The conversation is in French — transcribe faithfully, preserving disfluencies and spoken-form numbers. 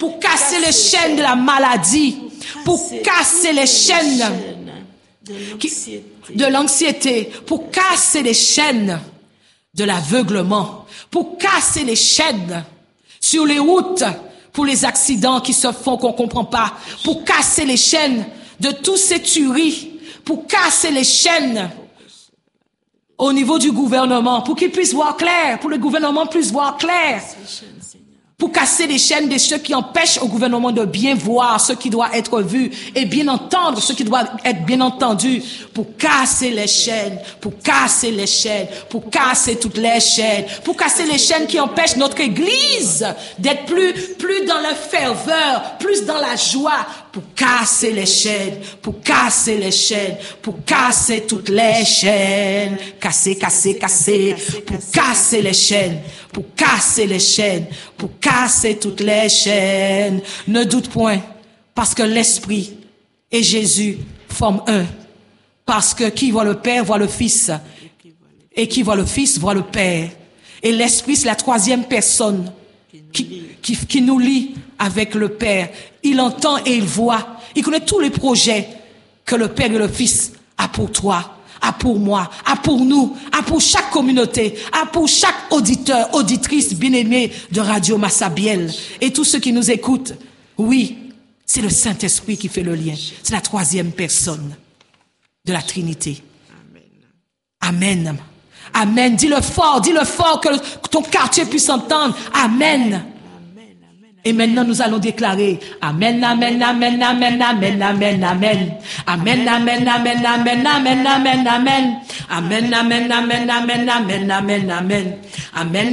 pour casser les chaînes de la maladie, pour casser les chaînes de l'anxiété, pour casser les chaînes de l'aveuglement, pour casser les chaînes sur les routes, pour les accidents qui se font qu'on comprend pas, pour casser les chaînes de tous ces tueries, pour casser les chaînes au niveau du gouvernement, pour qu'ils puissent voir clair, pour le gouvernement puisse voir clair, pour casser les chaînes de ceux qui empêchent au gouvernement de bien voir ce qui doit être vu et bien entendre ce qui doit être bien entendu, pour casser les chaînes, pour casser les chaînes, pour casser toutes les chaînes, pour casser les chaînes qui empêchent notre Église d'être plus, plus dans la ferveur, plus dans la joie, pour casser les chaînes, pour casser les chaînes, pour casser toutes les chaînes, casser, casser, casser, pour casser les chaînes, pour casser les chaînes, pour casser toutes les chaînes. Ne doute point, parce que l'Esprit et Jésus forment un. Parce que qui voit le Père voit le Fils, et qui voit le Fils voit le Père. Et l'Esprit, c'est la troisième personne qui, qui, qui nous lie avec le Père. Il entend et il voit. Il connaît tous les projets que le Père et le Fils a pour toi, a pour moi, a pour nous, a pour chaque communauté, a pour chaque auditeur, auditrice bien-aimée de Radio Massabielle. Et tous ceux qui nous écoutent, oui, c'est le Saint-Esprit qui fait le lien. C'est la troisième personne de la Trinité. Amen. Amen. Dis-le fort, dis-le fort, que ton quartier puisse entendre. Amen. Et maintenant, nous allons déclarer Amen, Amen, Amen, Amen, Amen, Amen, Amen. Amen, Amen, Amen, Amen, Amen, Amen, Amen. Amen, Amen, Amen, Amen, Amen, Amen, Amen. Amen.